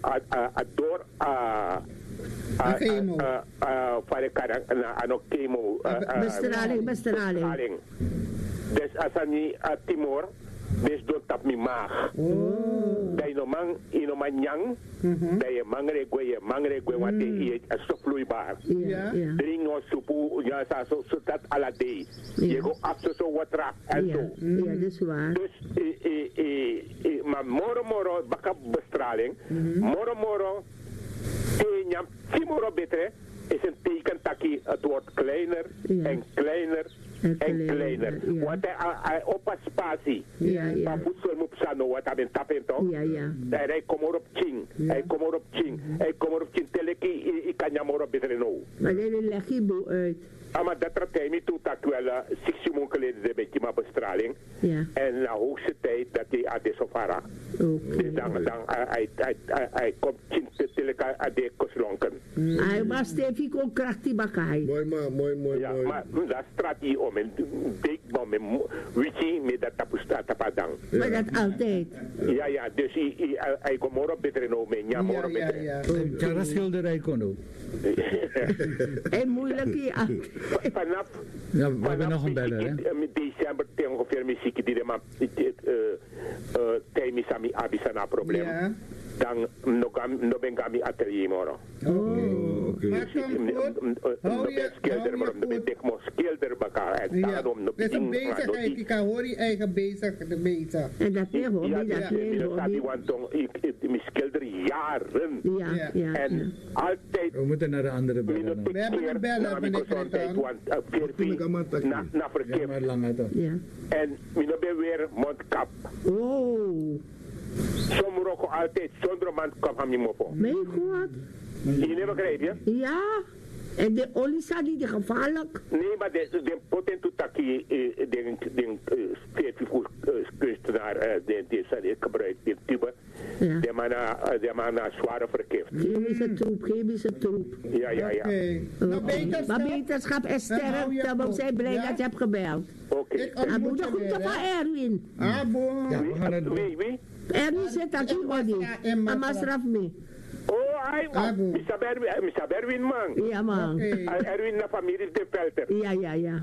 ador chemo. Fare karang ano chemo. Bestraling. Dus asani Timor, dus doon tap mi maag. Dai no man yang, dai mangre gwe wat die so vloeibaar. Drink no supu ja so dat ala day. Je go after so wat raak en zo. Ja, dat is waar. Dus maar moro baka bestraling, moro nyam Timoro betere is een teken dat het wordt kleiner en kleiner. En kleiner. Want hij op een spatie. Maar voedsel moet zijn wat hij tappen toch? Hij komt erop ching. Hij komt erop ching. Teleki, ik kan je maar op beter nou. Maar dan leg je boe uit. Maar dat er tijd niet toe dat wel 6 jaar geleden een beetje maar bestraling. En de hoogste tijd dat hij aan de sofara. Dus dan hij komt ching teleki aan de koslonken. Hij was stevig ook krachtig bakkai. Mooi. Ja, maar dat straat hier om en dik bom en wiki met dat tapadang. Maar dat altijd. Ja, dus hij komt morgen beter nou met ja, morgen beter. Cara schilderij kon ook. En moeilijk hier. Vanaf. Ja, we hebben nog een beller, hè? December tegen ongeveer muziek die maar tijdens mijn abisana probleem. Dan nog ben ik atelier morgen. Oké. Maar kom goed. Dat is een bezigheid. Ik hoor je eigen bezig. En dat is hobby, dat is hobby. Ik schilder jaren. En altijd. We moeten naar de andere bellen. We hebben een beller, meneer Kreton. Na verkeer. En ik ben weer mondkap. Sommige ook altijd zonder mondkap aan mijn moppo. Mijn god. Je begrijp je? Ja. En de olie staat niet gevaarlijk? Nee, maar de potentutaki, de kunstenaar, die gebruikt die tube, die man naar zware verkeerd. Chemische troep. Ja. Maar beterschap en sterkte, we zijn blij dat je hebt gebeld. Oké. En moet de groeten van Erwin. Bon. Ja, we gaan het doen. Wie? Erwin zit dat hier al niet. En Masraf mee. Mr. Berwin, man. Ja, man. Erwin naar familie de Velter. Ja.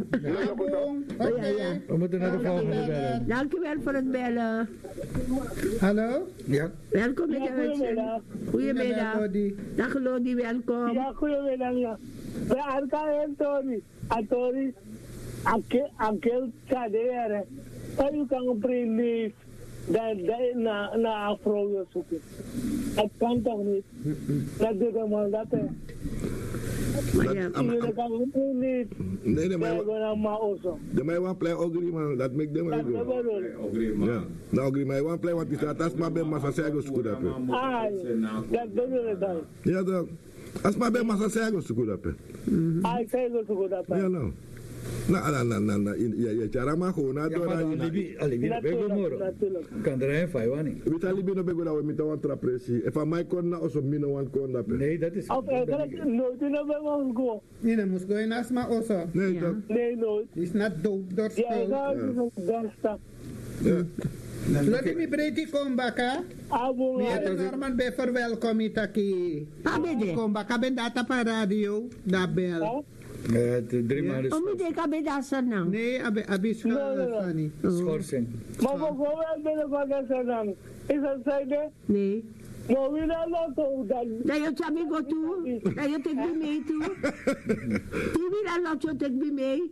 We moeten naar de volgende bellen. Dankjewel voor het bellen. Hallo? Ja. Welkom in de uitzending. Goedemiddag. Dag Lodi, welkom. Ja, goedemiddag. Ja. We hebben Antori. Ankel Kadere. Je kan een prelief. Na afro zoeken. Het kan toch niet? Dat doet helemaal dat, hè? Jullie kan het niet. Nee, maar hij wil play ogri, man. Dat maakt them dat ogri. Ja. Nou, ogri, maar hij wil play, want hij staat als maar bij massa zeggen zo goed, hè? Dat bedoel ik dan. Ja, dan. Als maar bij massa zeggen zo goed, hè? Hij zei zo goed, hè? Ja, nou. Ya cara mah ko na do na alibi bego moro kan er fai wani wita alibi no bego na we mita wan trapresi e fa mai kon na oso mino wan kon da pe nee dat is no no bego go nee dan moest gooi naast maar osso nee dat no is not dood door spul laat ik me breedje komen baka meneer Norman bij verwelkom itaki kom baka ben data pa radio da bel 3 maanden schorsing. Nee, abi schorsing. Maar we willen van dat dan. Is dat zijde? Nee. Maar wie dan nog dan? Dat je het amigo toe? Dat je het niet mee toe? Die wil dan nog het niet mee?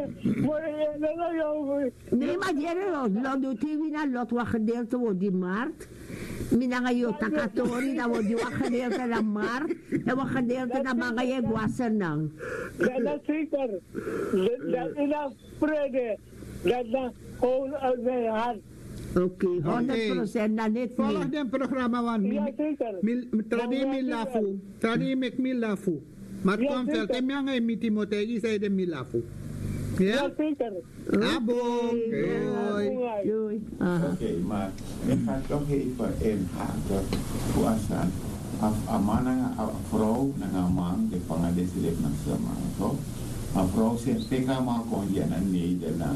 Nee, maar die wil dan wat gedeelte wordt die markt. Minanga yo takatori na wodi wa gedeelte na markt en wat gedeelte na mga ye guasenang. Dat zeker. Dat is dat vrede. Dat gewoon uit mijn hart. Oké, 100% na net volg den programma wan. Ja, zeker. Tradi mek milafu. Maar kom vel te mianga miti motegi zei de milafu. Ja, zeker. Abo. Doei. Oké, maar ik ga toch even inhaken. Hoe is dat? Een man en een vrouw en een man, die vangen deze leven samen. Een vrouw zegt tegen mij, kon je naar Nederland.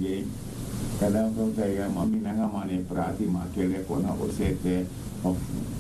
Kadang vrouw zeggen, mami nanga mane prati, maar kele kona osete of